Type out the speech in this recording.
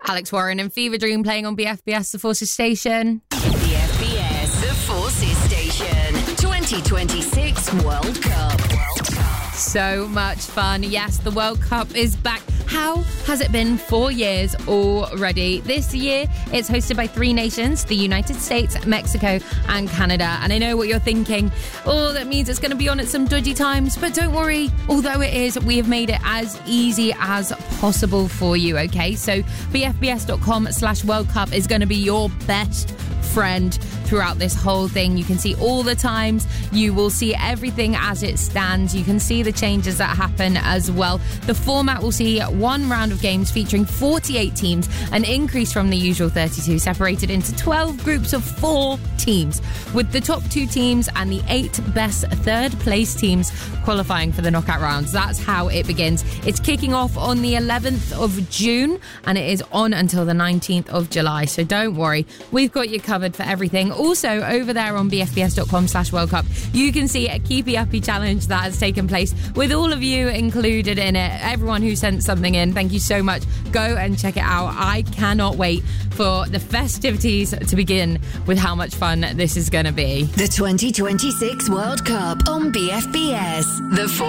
Alex Warren and Fever Dream playing on BFBS, The Forces Station. BFBS, The Forces Station. 2026 World Cup. So much fun. Yes, the World Cup is back. How has it been 4 years already? This year, it's hosted by 3 nations, the United States, Mexico, and Canada. And I know what you're thinking. Oh, that means it's going to be on at some dodgy times. But don't worry. Although it is, we have made it as easy as possible for you, okay? So bfbs.com/World Cup is going to be your best friend throughout this whole thing. You can see all the times. You will see everything as it stands. You can see the changes that happen as well. The format will see 1 round of games featuring 48 teams, an increase from the usual 32, separated into 12 groups of 4 teams, with the top 2 teams and the 8 best third place teams qualifying for the knockout rounds. That's how it begins. It's kicking off on the 11th of June and it is on until the 19th of July. So don't worry, we've got you covered for everything. Also, over there on bfbs.com/World Cup, you can see a Keepy Uppy challenge that has taken place with all of you included in it. Everyone who sent something in, thank you so much. Go and check it out. I cannot wait for the festivities to begin with how much fun this is going to be. The 2026 World Cup on BFBS. The